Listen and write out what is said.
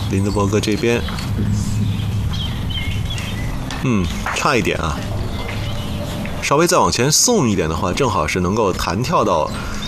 林德伯格这边，差一点啊。稍微再往前送一点的话，正好是能够弹跳到